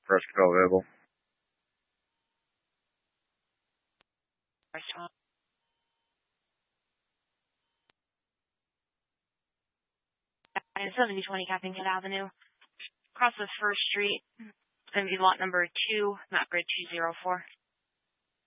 First control available. First one. 7020 Cappington Avenue. Across the First Street. It's going to be lot number 2, map grid 204.